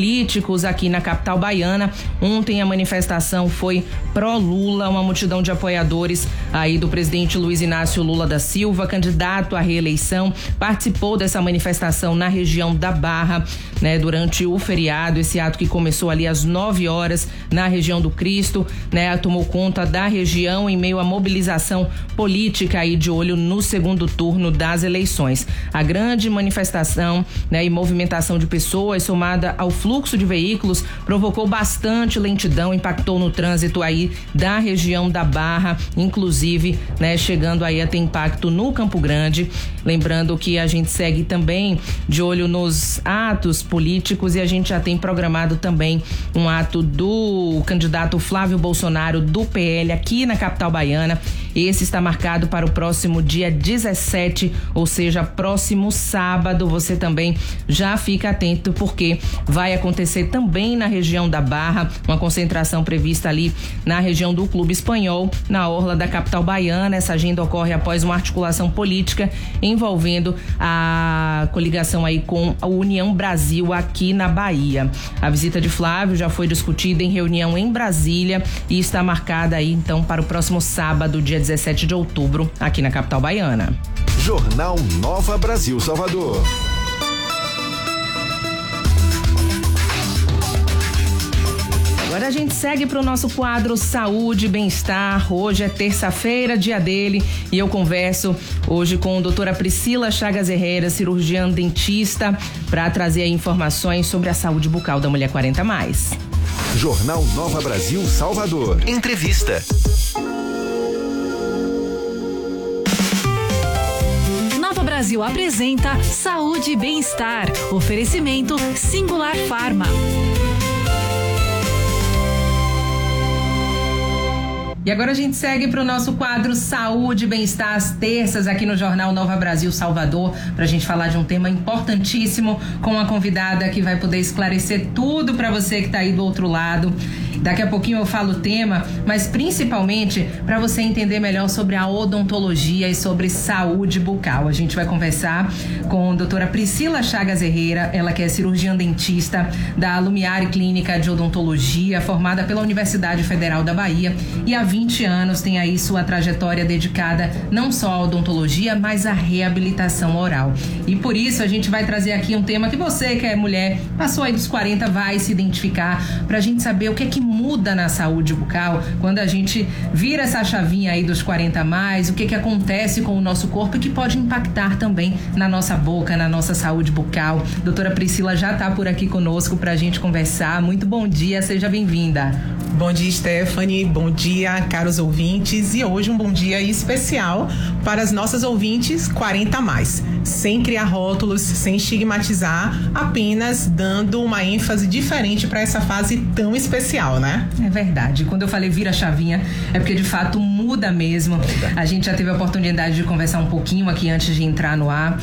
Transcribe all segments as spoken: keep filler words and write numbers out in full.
políticos aqui na capital baiana. Ontem a manifestação foi pró-Lula, uma multidão de apoiadores aí do presidente Luiz Inácio Lula da Silva, candidato à reeleição, participou dessa manifestação na região da Barra, né, durante o feriado. Esse ato que começou ali às nove horas na região do Cristo, né, tomou conta da região em meio à mobilização política aí de olho no segundo turno das eleições. A grande manifestação, né, e movimentação de pessoas somada ao fluxo de veículos provocou bastante lentidão, impactou no trânsito aí da região da Barra, inclusive, né, chegando aí a ter impacto no Campo Grande. Lembrando que a gente segue também de olho nos atos políticos e a gente já tem programado também um ato do candidato Flávio Bolsonaro do P L aqui na capital baiana. Esse está marcado para o próximo dia dezessete, ou seja, próximo sábado. Você também já fica atento porque vai acontecer também na região da Barra, uma concentração prevista ali na região do Clube Espanhol, na orla da capital baiana. Essa agenda ocorre após uma articulação política envolvendo a coligação aí com a União Brasil aqui na Bahia. A visita de Flávio já foi discutida em reunião em Brasília e está marcada aí então para o próximo sábado, dia dezessete de outubro, aqui na capital baiana. Jornal Nova Brasil Salvador. Agora a gente segue para o nosso quadro Saúde e Bem-Estar. Hoje é terça-feira, dia dele, e eu converso hoje com a doutora Priscila Chagas Herrera, cirurgiã dentista, para trazer aí informações sobre a saúde bucal da mulher quarenta mais. Jornal Nova Brasil Salvador. Entrevista. Nova Brasil apresenta Saúde e Bem-Estar. Oferecimento Singular Farma. E agora a gente segue para o nosso quadro Saúde e Bem-Estar, às terças, aqui no Jornal Nova Brasil Salvador, para a gente falar de um tema importantíssimo com uma convidada que vai poder esclarecer tudo para você que está aí do outro lado. Daqui a pouquinho eu falo o tema, mas principalmente para você entender melhor sobre a odontologia e sobre saúde bucal. A gente vai conversar com a doutora Priscila Chagas Herrera, ela que é cirurgiã dentista da Lumiare Clínica de Odontologia, formada pela Universidade Federal da Bahia, e há vinte anos tem aí sua trajetória dedicada não só à odontologia, mas à reabilitação oral. E por isso a gente vai trazer aqui um tema que você que é mulher, passou aí dos quarenta, vai se identificar, pra gente saber o que é que muda na saúde bucal quando a gente vira essa chavinha aí dos quarenta a mais, o que que acontece com o nosso corpo e que pode impactar também na nossa boca, na nossa saúde bucal. Doutora Priscila já tá por aqui conosco pra gente conversar. Muito bom dia, seja bem-vinda. Bom dia, Stephanie. Bom dia, caros ouvintes. E hoje um bom dia especial para as nossas ouvintes quarenta a mais. Sem criar rótulos, sem estigmatizar, apenas dando uma ênfase diferente para essa fase tão especial, né? É verdade. Quando eu falei vira chavinha, é porque de fato muda mesmo. Muda. A gente já teve a oportunidade de conversar um pouquinho aqui antes de entrar no ar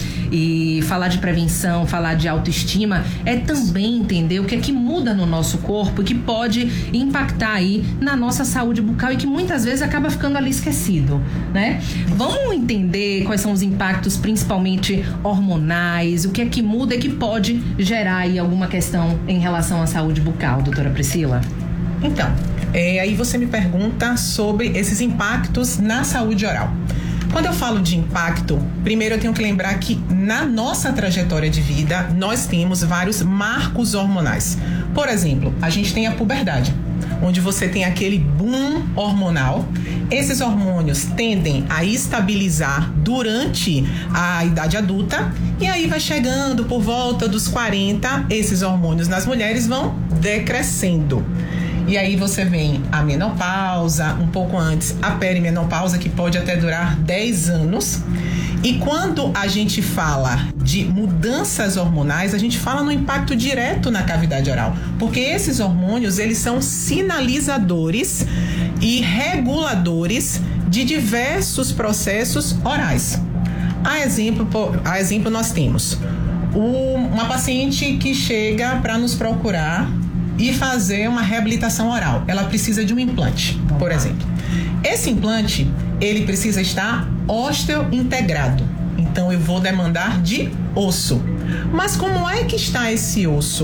e falar de prevenção, falar de autoestima, é também entender o que é que muda no nosso corpo e que pode impactar aí na nossa saúde bucal e que muitas vezes acaba ficando ali esquecido, né? Vamos entender quais são os impactos, principalmente hormonais, o que é que muda e que pode gerar aí alguma questão em relação à saúde bucal, doutora Priscila? Então, é, aí você me pergunta sobre esses impactos na saúde oral. Quando eu falo de impacto, primeiro eu tenho que lembrar que na nossa trajetória de vida, nós temos vários marcos hormonais. Por exemplo, a gente tem a puberdade, onde você tem aquele boom hormonal. Esses hormônios tendem a estabilizar durante a idade adulta e aí vai chegando por volta dos quarenta, esses hormônios nas mulheres vão decrescendo. E aí você vem a menopausa, um pouco antes a perimenopausa, que pode até durar dez anos. E quando a gente fala de mudanças hormonais, a gente fala no impacto direto na cavidade oral, porque esses hormônios, eles são sinalizadores e reguladores de diversos processos orais. A exemplo, a exemplo nós temos uma paciente que chega para nos procurar e fazer uma reabilitação oral. Ela precisa de um implante, por exemplo. Esse implante, ele precisa estar osteointegrado. Então, eu vou demandar de osso. Mas como é que está esse osso?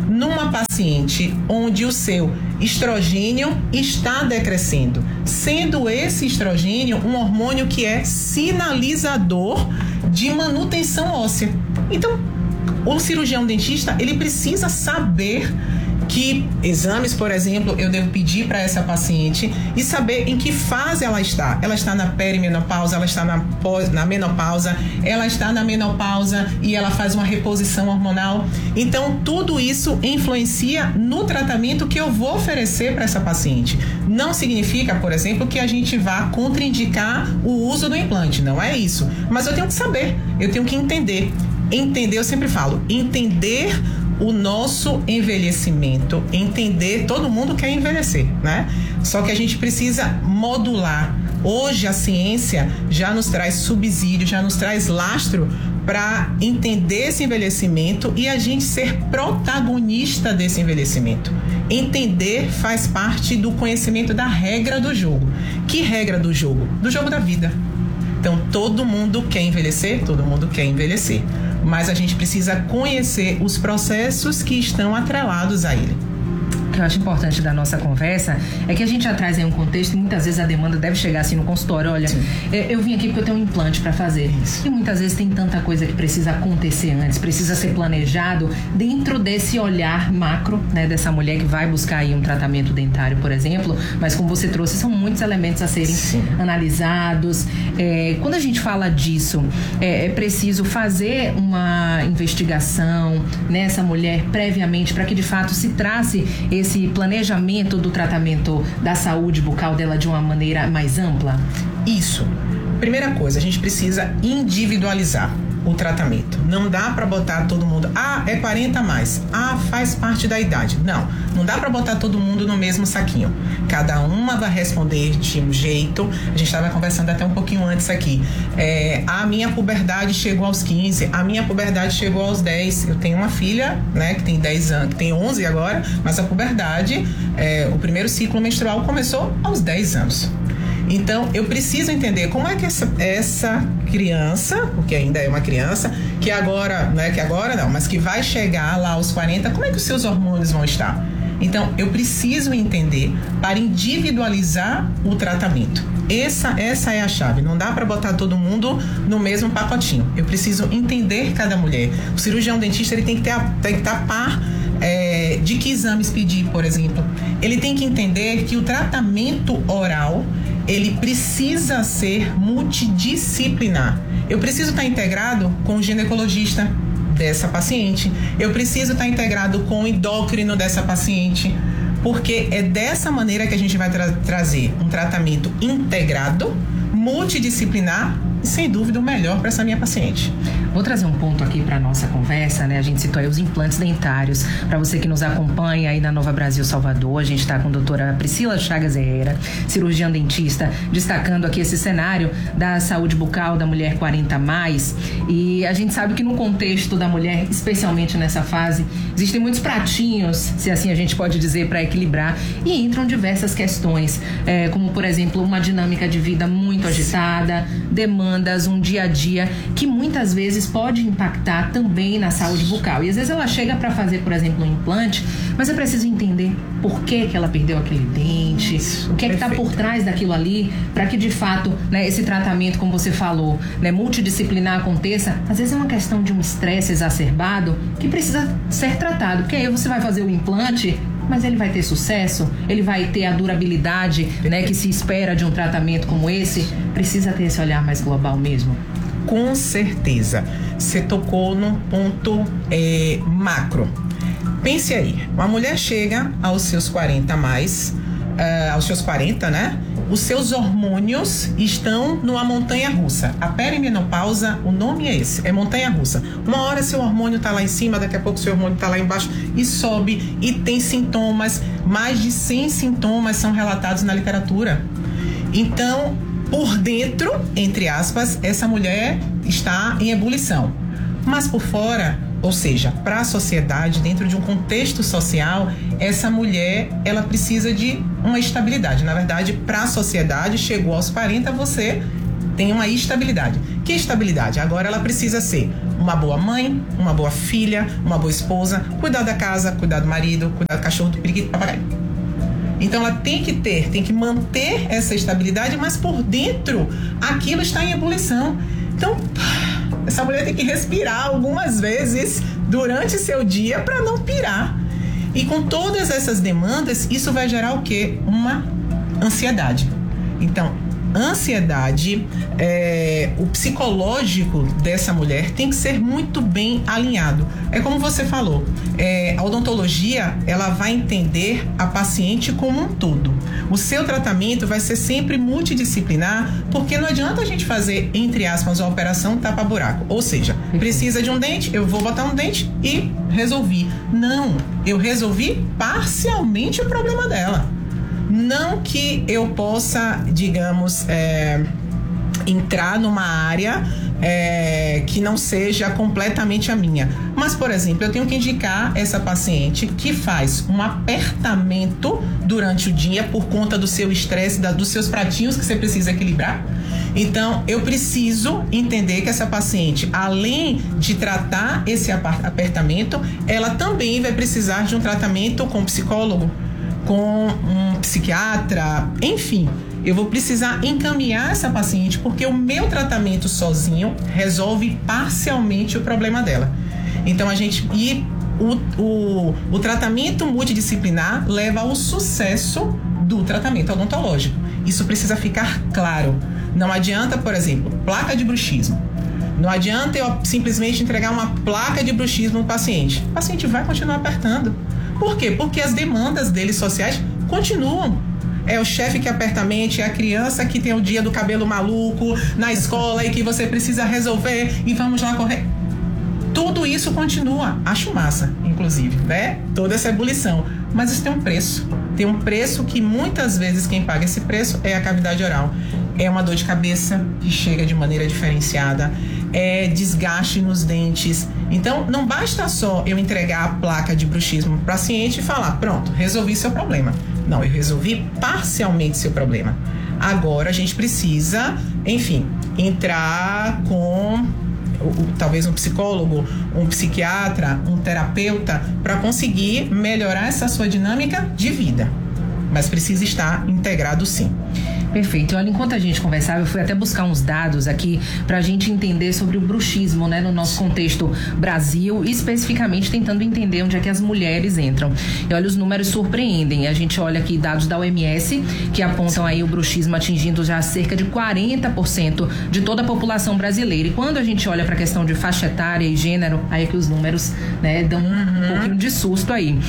numa paciente onde o seu estrogênio está decrescendo, sendo esse estrogênio um hormônio que é sinalizador de manutenção óssea. Então, o cirurgião dentista, ele precisa saber que exames, por exemplo, eu devo pedir para essa paciente e saber em que fase ela está. Ela está na perimenopausa, ela está na, pós, na menopausa, ela está na menopausa e ela faz uma reposição hormonal. Então, tudo isso influencia no tratamento que eu vou oferecer para essa paciente. Não significa, por exemplo, que a gente vá contraindicar o uso do implante. Não é isso. Mas eu tenho que saber, eu tenho que entender. Entender, eu sempre falo, entender o nosso envelhecimento, entender, todo mundo quer envelhecer, né? Só que a gente precisa modular. Hoje a ciência já nos traz subsídio, já nos traz lastro para entender esse envelhecimento e a gente ser protagonista desse envelhecimento. Entender faz parte do conhecimento da regra do jogo. Que regra do jogo? Do jogo da vida. Então, todo mundo quer envelhecer, todo mundo quer envelhecer. Mas a gente precisa conhecer os processos que estão atrelados a ele. O que eu acho importante da nossa conversa é que a gente já traz aí um contexto e muitas vezes a demanda deve chegar assim no consultório. Olha, Sim. eu vim aqui porque eu tenho um implante para fazer. Isso. E muitas vezes tem tanta coisa que precisa acontecer antes, precisa ser planejado dentro desse olhar macro, né, dessa mulher que vai buscar aí um tratamento dentário, por exemplo. Mas como você trouxe, são muitos elementos a serem Sim. analisados. É, quando a gente fala disso, é, é preciso fazer uma investigação nessa mulher previamente para que de fato se trace esse esse planejamento do tratamento da saúde bucal dela de uma maneira mais ampla? Isso. Primeira coisa, a gente precisa individualizar o tratamento. Não dá para botar todo mundo, ah, é quarenta a mais, ah, faz parte da idade. Não, não dá para botar todo mundo no mesmo saquinho. Cada uma vai responder de um jeito. A gente estava conversando até um pouquinho antes aqui. É, a minha puberdade chegou aos quinze, a minha puberdade chegou aos dez. Eu tenho uma filha, né, que tem dez anos, que tem onze agora, mas a puberdade, é, o primeiro ciclo menstrual começou aos dez anos. Então, eu preciso entender como é que essa, essa criança, porque ainda é uma criança, que agora, não é que agora não, mas que vai chegar lá aos quarenta, como é que os seus hormônios vão estar? Então, eu preciso entender para individualizar o tratamento. Essa, essa é a chave. Não dá para botar todo mundo no mesmo pacotinho. Eu preciso entender cada mulher. O cirurgião dentista, ele tem que ter a, tem que estar a par é, de que exames pedir, por exemplo. Ele tem que entender que o tratamento oral, ele precisa ser multidisciplinar. Eu preciso estar integrado com o ginecologista dessa paciente, eu preciso estar integrado com o endócrino dessa paciente, porque é dessa maneira que a gente vai tra- trazer um tratamento integrado, multidisciplinar e, sem dúvida, o melhor para essa minha paciente. Vou trazer um ponto aqui para nossa conversa, né? A gente citou aí os implantes dentários. Para você que nos acompanha aí na Nova Brasil Salvador, a gente está com a doutora Priscila Chagas Herrera, cirurgiã dentista, destacando aqui esse cenário da saúde bucal da mulher quarenta a mais. E a gente sabe que no contexto da mulher, especialmente nessa fase, existem muitos pratinhos, se assim a gente pode dizer, para equilibrar, e entram diversas questões, é, como por exemplo uma dinâmica de vida muito agitada, demandas, um dia a dia que muitas vezes pode impactar também na saúde bucal. E às vezes ela chega para fazer, por exemplo, um implante, mas é preciso entender por que que ela perdeu aquele dente, Isso, o que é que está por trás daquilo ali, para que de fato, né, esse tratamento, como você falou, né, multidisciplinar aconteça. Às vezes é uma questão de um estresse exacerbado que precisa ser tratado, porque aí você vai fazer o implante, mas ele vai ter sucesso, ele vai ter a durabilidade, né, que se espera de um tratamento como esse. Precisa ter esse olhar mais global mesmo. Com certeza. Você tocou num ponto é, macro. Pense aí, uma mulher chega aos seus quarenta a mais, uh, aos seus quarenta, né? Os seus hormônios estão numa montanha-russa. A perimenopausa, o nome é esse, é montanha-russa. Uma hora seu hormônio tá lá em cima, daqui a pouco seu hormônio tá lá embaixo e sobe e tem sintomas. Mais de cem sintomas são relatados na literatura. Então, por dentro, entre aspas, essa mulher está em ebulição. Mas por fora, ou seja, para a sociedade, dentro de um contexto social, essa mulher, ela precisa de uma estabilidade. Na verdade, para a sociedade, chegou aos quarenta, você tem uma estabilidade. Que estabilidade? Agora ela precisa ser uma boa mãe, uma boa filha, uma boa esposa, cuidar da casa, cuidar do marido, cuidar do cachorro, do periquito, do papagaio. Então ela tem que ter, tem que manter essa estabilidade, mas por dentro aquilo está em ebulição. Então essa mulher tem que respirar algumas vezes durante seu dia para não pirar. E com todas essas demandas, isso vai gerar o quê? Uma ansiedade. Então, ansiedade, é, o psicológico dessa mulher tem que ser muito bem alinhado. É como você falou, é, a odontologia, ela vai entender a paciente como um todo. O seu tratamento vai ser sempre multidisciplinar, porque não adianta a gente fazer, entre aspas, uma operação tapa-buraco. Ou seja, precisa de um dente, eu vou botar um dente e resolvi. Não, eu resolvi parcialmente o problema dela. Não que eu possa, digamos, é, entrar numa área é, que não seja completamente a minha. Mas, por exemplo, eu tenho que indicar essa paciente que faz um apertamento durante o dia por conta do seu estresse, da, dos seus pratinhos que você precisa equilibrar. Então, eu preciso entender que essa paciente, além de tratar esse apertamento, ela também vai precisar de um tratamento com psicólogo, com um psiquiatra, enfim, eu vou precisar encaminhar essa paciente porque o meu tratamento sozinho resolve parcialmente o problema dela. Então a gente e o, o, o tratamento multidisciplinar leva ao sucesso do tratamento odontológico. Isso precisa ficar claro. Não adianta, por exemplo, placa de bruxismo. Não adianta eu simplesmente entregar uma placa de bruxismo no paciente. O paciente vai continuar apertando. Por quê? Porque as demandas deles sociais continuam. É o chefe que aperta a mente, é a criança que tem o dia do cabelo maluco na escola e que você precisa resolver e vamos lá correr. Tudo isso continua. Acho massa, inclusive, né? Toda essa ebulição. Mas isso tem um preço. Tem um preço que muitas vezes quem paga esse preço é a cavidade oral. É uma dor de cabeça que chega de maneira diferenciada, é desgaste nos dentes. Então, não basta só eu entregar a placa de bruxismo para o paciente e falar, pronto, resolvi seu problema. Não, eu resolvi parcialmente seu problema. Agora a gente precisa, enfim, entrar com talvez um psicólogo, um psiquiatra, um terapeuta para conseguir melhorar essa sua dinâmica de vida. Mas precisa estar integrado sim. Perfeito. Olha, enquanto a gente conversava, eu fui até buscar uns dados aqui pra gente entender sobre o bruxismo, né, no nosso contexto Brasil, especificamente tentando entender onde é que as mulheres entram. E olha, os números surpreendem. A gente olha aqui dados da O M S que apontam aí o bruxismo atingindo já cerca de quarenta por cento de toda a população brasileira. E quando a gente olha pra questão de faixa etária e gênero, aí é que os números, né, dão um uhum. pouquinho de susto aí.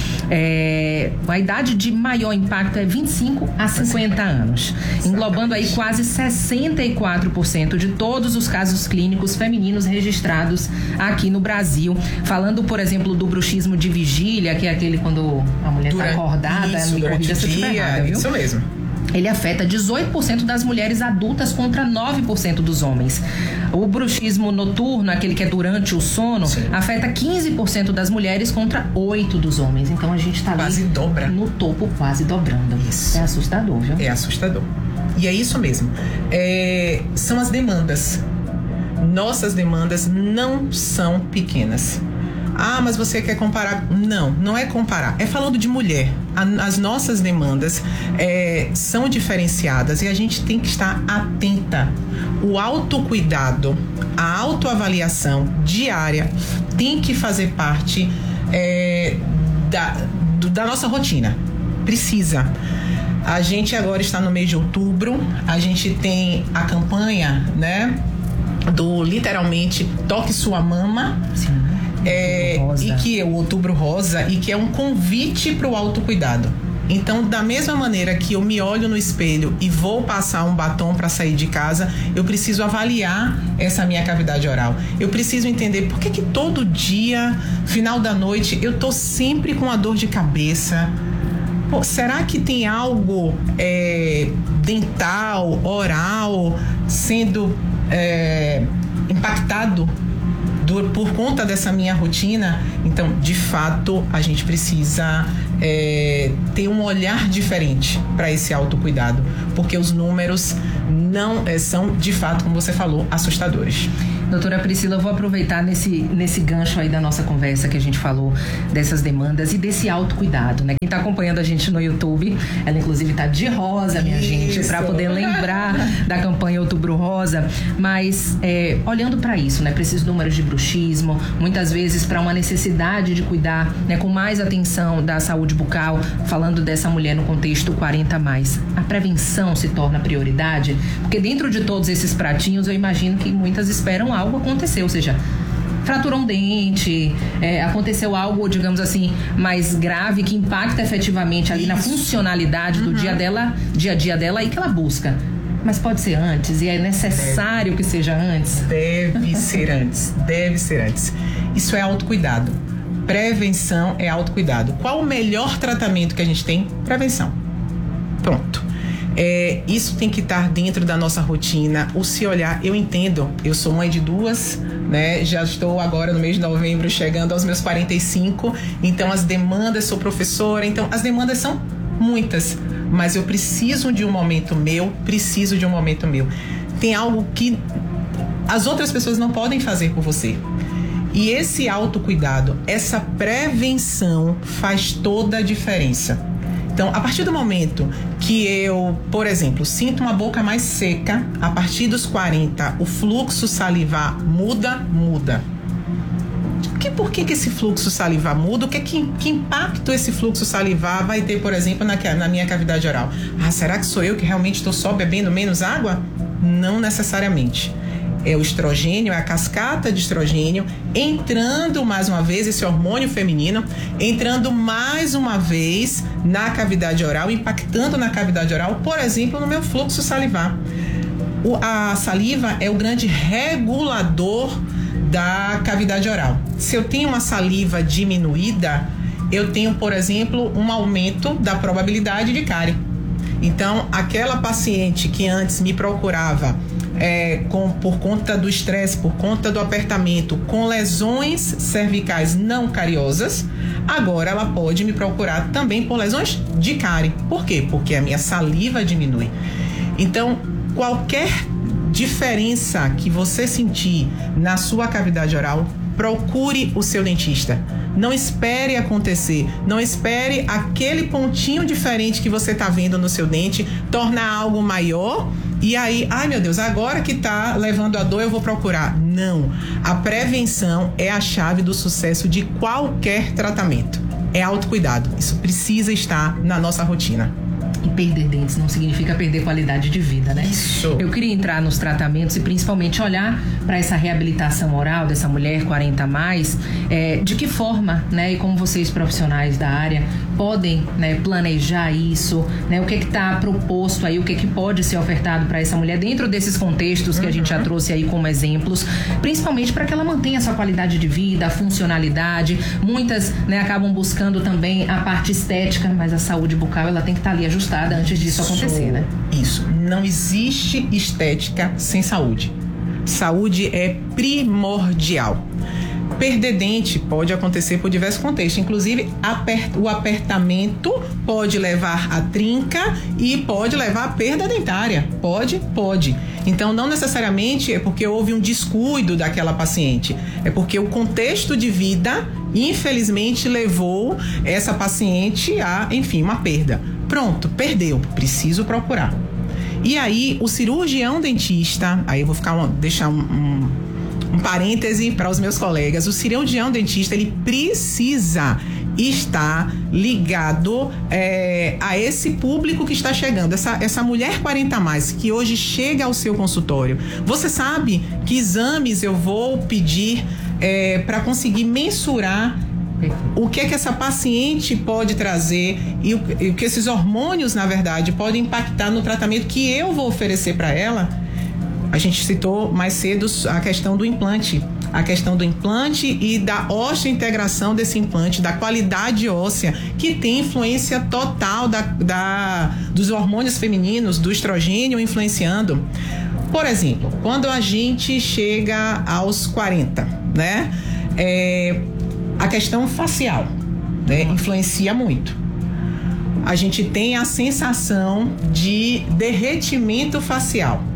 É, a idade de maior impacto é vinte e cinco a cinquenta anos. Englobando aí quase sessenta e quatro por cento de todos os casos clínicos femininos registrados aqui no Brasil. Falando, por exemplo, do bruxismo de vigília, que é aquele quando a mulher está acordada, isso, me corrija se eu estiver errada, viu? Isso mesmo. Ele afeta dezoito por cento das mulheres adultas contra nove por cento dos homens. O bruxismo noturno, aquele que é durante o sono, sim, afeta quinze por cento das mulheres contra oito por cento dos homens. Então a gente está ali quase dobra. No topo, quase dobrando. Isso. É assustador, viu? É assustador. E é isso mesmo. É, são as demandas. Nossas demandas não são pequenas. Ah, mas você quer comparar? Não, não é comparar. É falando de mulher. As nossas demandas é, são diferenciadas e a gente tem que estar atenta. O autocuidado, a autoavaliação diária tem que fazer parte é, da, do, da nossa rotina. Precisa. A gente agora está no mês de outubro, a gente tem a campanha, né, do literalmente Toque Sua Mama. Sim. É, e que é o Outubro Rosa e que é um convite para o autocuidado. Então, da mesma maneira que eu me olho no espelho e vou passar um batom para sair de casa, eu preciso avaliar essa minha cavidade oral. Eu preciso entender por que que todo dia, final da noite, eu tô sempre com a dor de cabeça. Pô, será que tem algo é, dental, oral, sendo é, impactado do, por conta dessa minha rotina? Então, de fato, a gente precisa é, ter um olhar diferente para esse autocuidado, porque os números não é, são, de fato, como você falou, assustadores. Doutora Priscila, eu vou aproveitar nesse, nesse gancho aí da nossa conversa que a gente falou dessas demandas e desse autocuidado, né? Quem está acompanhando a gente no YouTube, ela inclusive está de rosa, minha Isso. gente, para poder lembrar da campanha Outubro Rosa, mas é, olhando para isso, né? Para esses números de bruxismo, muitas vezes para uma necessidade de cuidar, né, com mais atenção da saúde bucal, falando dessa mulher no contexto quarenta a mais, a prevenção se torna prioridade? Porque dentro de todos esses pratinhos, eu imagino que muitas esperam algo acontecer, ou seja, fraturou um dente, é, aconteceu algo, digamos assim, mais grave que impacta efetivamente ali Isso. na funcionalidade do uhum. dia dela, dia a dia dela e que ela busca. Mas pode ser antes e é necessário deve. que seja antes? Deve ser antes, deve ser antes. Isso é autocuidado. Prevenção é autocuidado. Qual o melhor tratamento que a gente tem? Prevenção. Pronto. É, isso tem que estar dentro da nossa rotina. O se olhar, eu entendo, eu sou mãe de duas, né? Já estou agora no mês de novembro chegando aos meus quarenta e cinco, então as demandas, sou professora, então as demandas são muitas, mas eu preciso de um momento meu, preciso de um momento meu. Tem algo que as outras pessoas não podem fazer por você. E esse autocuidado, essa prevenção faz toda a diferença. Então, a partir do momento que eu, por exemplo, sinto uma boca mais seca, a partir dos quarenta, o fluxo salivar muda, muda. Que, por que, que esse fluxo salivar muda? O que, que, que impacto esse fluxo salivar vai ter, por exemplo, na, na minha cavidade oral? Ah, será que sou eu que realmente estou só bebendo menos água? Não necessariamente. É o estrogênio, é a cascata de estrogênio entrando mais uma vez, esse hormônio feminino, entrando mais uma vez na cavidade oral, impactando na cavidade oral, por exemplo, no meu fluxo salivar. O, a saliva é o grande regulador da cavidade oral. Se eu tenho uma saliva diminuída, eu tenho, por exemplo, um aumento da probabilidade de cárie. Então, aquela paciente que antes me procurava É, com, por conta do estresse, por conta do apertamento, com lesões cervicais não cariosas, agora ela pode me procurar também por lesões de cárie. Por quê? Porque a minha saliva diminui. Então, qualquer diferença que você sentir na sua cavidade oral, procure o seu dentista. Não espere acontecer, não espere aquele pontinho diferente que você está vendo no seu dente tornar algo maior e aí, ai meu Deus, agora que tá levando a dor eu vou procurar. Não, a prevenção é a chave do sucesso de qualquer tratamento. É autocuidado, isso precisa estar na nossa rotina. E perder dentes não significa perder qualidade de vida, né? Isso. Eu queria entrar nos tratamentos e principalmente olhar para essa reabilitação oral dessa mulher quarenta a mais, é, de que forma, né? E como vocês profissionais da área podem, né, planejar isso, né? O que é que está proposto aí, o que é que pode ser ofertado para essa mulher dentro desses contextos que uhum. a gente já trouxe aí como exemplos, principalmente para que ela mantenha a sua qualidade de vida, a funcionalidade. Muitas, né, acabam buscando também a parte estética, mas a saúde bucal ela tem que estar tá ali ajustada antes disso acontecer, né? Isso. Não existe estética sem saúde. Saúde é primordial. Perder dente pode acontecer por diversos contextos, inclusive apert- o apertamento pode levar a trinca e pode levar a perda dentária. Pode? Pode. Então, não necessariamente é porque houve um descuido daquela paciente, é porque o contexto de vida, infelizmente, levou essa paciente a, enfim, uma perda. Pronto, perdeu, preciso procurar. E aí, o cirurgião dentista, aí eu vou ficar uma, deixar um, um, um parêntese para os meus colegas, o cirurgião dentista, ele precisa estar ligado é, a esse público que está chegando, essa, essa mulher quarenta a mais, que hoje chega ao seu consultório. Você sabe que exames eu vou pedir é, para conseguir mensurar o que é que essa paciente pode trazer e o, e o que esses hormônios, na verdade, podem impactar no tratamento que eu vou oferecer para ela. A gente citou mais cedo a questão do implante, a questão do implante e da osteointegração desse implante, da qualidade óssea, que tem influência total da, da, dos hormônios femininos, do estrogênio influenciando. Por exemplo, quando a gente chega aos quarenta, né? É, a questão facial, né, influencia muito. A gente tem a sensação de derretimento facial.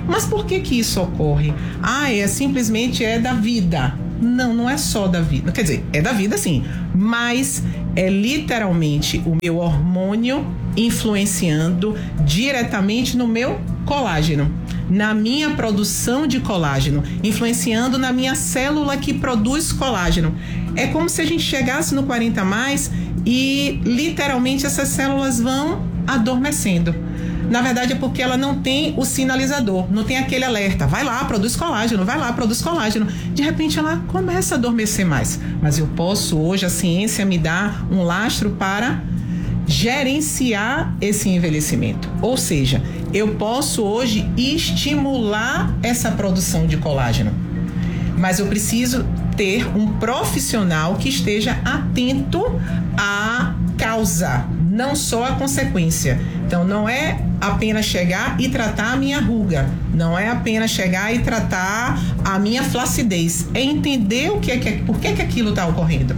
Mas por que que isso ocorre? Ah, é simplesmente é da vida. Não, não é só da vida. Quer dizer, é da vida sim, mas é literalmente o meu hormônio influenciando diretamente no meu colágeno, na minha produção de colágeno, influenciando na minha célula que produz colágeno. É como se a gente chegasse no quarenta mais e literalmente essas células vão adormecendo. Na verdade é porque ela não tem o sinalizador, não tem aquele alerta, vai lá, produz colágeno, vai lá, produz colágeno. De repente ela começa a adormecer mais. Mas eu posso hoje, a ciência me dá um lastro para gerenciar esse envelhecimento. Ou seja, eu posso hoje estimular essa produção de colágeno. Mas eu preciso ter um profissional que esteja atento à causa, não só à consequência. Então, não é apenas chegar e tratar a minha ruga, não é apenas chegar e tratar a minha flacidez, é entender o que é que, por que que aquilo está ocorrendo.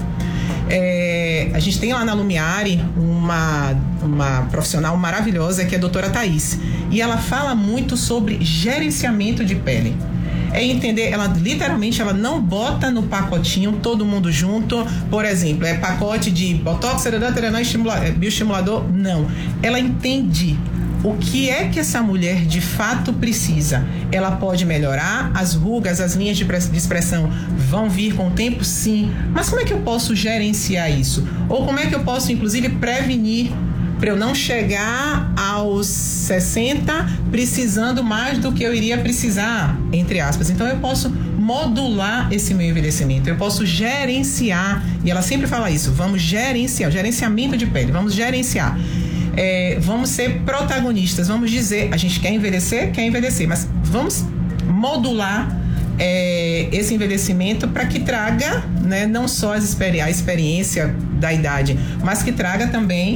É, a gente tem lá na Lumiare uma, uma profissional maravilhosa que é a doutora Thaís, e ela fala muito sobre gerenciamento de pele. É entender, ela literalmente ela não bota no pacotinho todo mundo junto, por exemplo, é pacote de botox, bioestimulador, não. Ela entende o que é que essa mulher de fato precisa. Ela pode melhorar, as rugas, as linhas de expressão vão vir com o tempo, sim, mas como é que eu posso gerenciar isso? Ou como é que eu posso, inclusive, prevenir para eu não chegar aos sessenta precisando mais do que eu iria precisar, entre aspas. Então eu posso modular esse meu envelhecimento, eu posso gerenciar, e ela sempre fala isso, vamos gerenciar, gerenciamento de pele, vamos gerenciar. É, vamos ser protagonistas, vamos dizer, a gente quer envelhecer, quer envelhecer, mas vamos modular é, esse envelhecimento para que traga, né, não só as experi- a experiência da idade, mas que traga também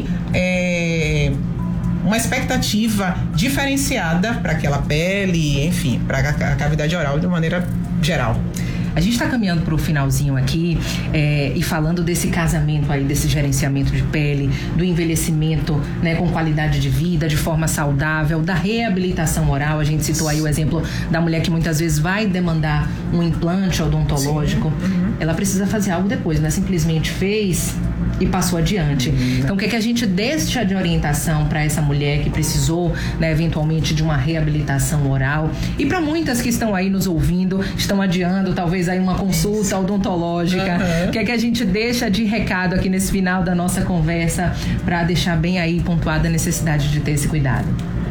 é, uma expectativa diferenciada para aquela pele, enfim, para a cavidade oral de maneira geral. A gente está caminhando para o finalzinho aqui é, e falando desse casamento aí, desse gerenciamento de pele, do envelhecimento, né, com qualidade de vida, de forma saudável, da reabilitação oral. A gente citou aí o exemplo da mulher que muitas vezes vai demandar um implante odontológico. Uhum. Ela precisa fazer algo depois, não é simplesmente fez e passou adiante. Uhum. Então, o que é que a gente deixa de orientação para essa mulher que precisou, né, eventualmente, de uma reabilitação oral? E para muitas que estão aí nos ouvindo, estão adiando, talvez, aí uma consulta odontológica. Uhum. O que é que a gente deixa de recado aqui nesse final da nossa conversa para deixar bem aí pontuada a necessidade de ter esse cuidado?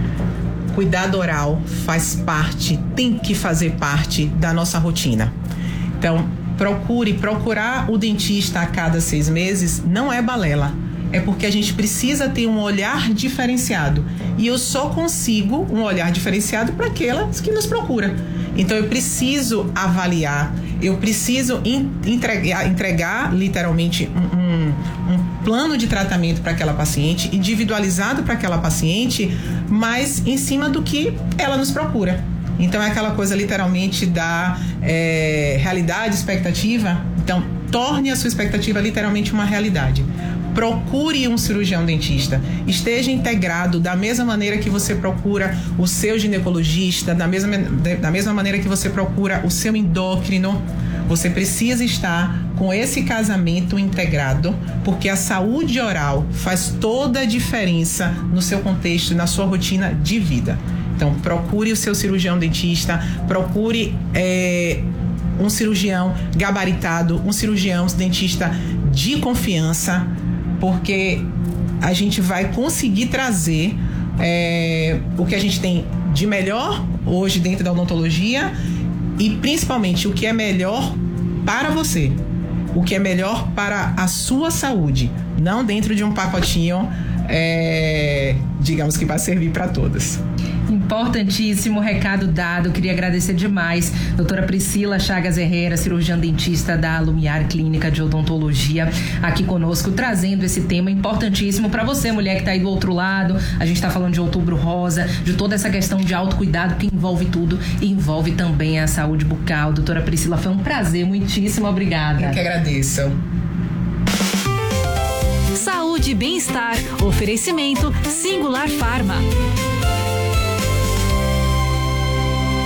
Cuidado oral faz parte, tem que fazer parte da nossa rotina. Então, procure, procurar o dentista a cada seis meses não é balela. É porque a gente precisa ter um olhar diferenciado. E eu só consigo um olhar diferenciado para aquelas que nos procuram. Então, eu preciso avaliar, eu preciso entregar, entregar literalmente um, um, um plano de tratamento para aquela paciente, individualizado para aquela paciente, mas em cima do que ela nos procura. Então, é aquela coisa literalmente da é, realidade, expectativa. Então, torne a sua expectativa literalmente uma realidade. Procure um cirurgião dentista. Esteja integrado da mesma maneira que você procura o seu ginecologista, da mesma, da mesma maneira que você procura o seu endócrino. Você precisa estar com esse casamento integrado, porque a saúde oral faz toda a diferença no seu contexto, na sua rotina de vida. Então, procure o seu cirurgião dentista, procure é, um cirurgião gabaritado, um cirurgião dentista de confiança, porque a gente vai conseguir trazer é, o que a gente tem de melhor hoje dentro da odontologia e principalmente o que é melhor para você, o que é melhor para a sua saúde, não dentro de um pacotinho, é, digamos que vai servir para todas. Importantíssimo recado dado, queria agradecer demais doutora Priscila Chagas Herrera, cirurgiã dentista da Lumiare Clínica de Odontologia, aqui conosco, trazendo esse tema importantíssimo para você, mulher que está aí do outro lado. A gente está falando de Outubro Rosa, de toda essa questão de autocuidado que envolve tudo e envolve também a saúde bucal. Doutora Priscila, foi um prazer, muitíssimo obrigada. Eu que agradeço. Saúde e bem-estar, oferecimento Singular Pharma.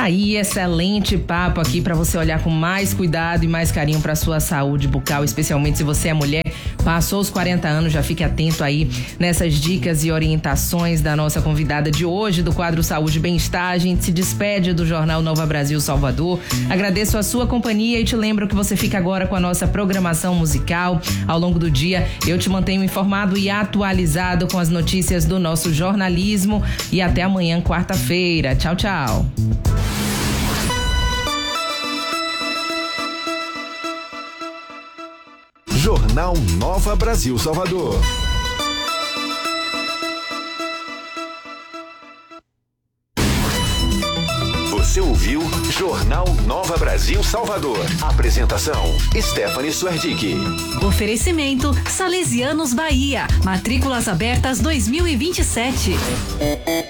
Tá aí, excelente papo aqui para você olhar com mais cuidado e mais carinho para sua saúde bucal, especialmente se você é mulher, passou os quarenta anos, já fique atento aí nessas dicas e orientações da nossa convidada de hoje do quadro Saúde e Bem-Estar. A gente se despede do Jornal Nova Brasil Salvador. Agradeço a sua companhia e te lembro que você fica agora com a nossa programação musical. Ao longo do dia eu te mantenho informado e atualizado com as notícias do nosso jornalismo e até amanhã, quarta-feira. Tchau, tchau. Jornal Nova Brasil Salvador. Você ouviu Jornal Nova Brasil Salvador. Apresentação: Stephanie Suerdick. Oferecimento Salesianos Bahia. Matrículas abertas dois mil e vinte e sete.